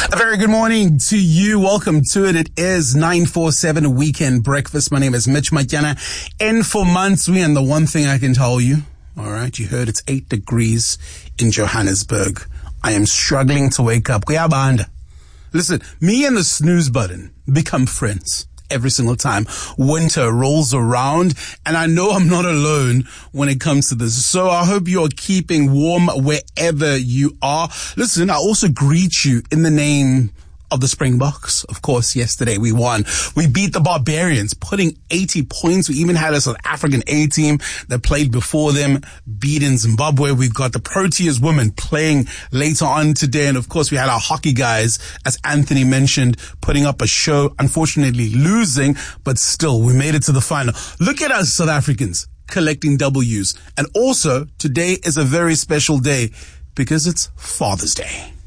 A very good morning to you. Welcome to it. It is 947 Weekend Breakfast. My name is Mitch Matyana. In for Mansui, and the one thing I can tell you, all right, you heard it's 8 degrees in Johannesburg. I am struggling to wake up. Listen, me and the snooze button become friends every single time winter rolls around, and I know I'm not alone when it comes to this. So I hope you're keeping warm wherever you are. Listen, I also greet you in the name of the Springboks. Of course, yesterday we won. We beat the Barbarians, putting 80 points. We even had a South African A team that played before them, beating Zimbabwe. We've got the Proteas women playing later on today. And of course, we had our hockey guys, as Anthony mentioned, putting up a show, unfortunately losing, but still, we made it to the final. Look at us, South Africans, collecting W's. And also, today is a very special day because it's Father's Day.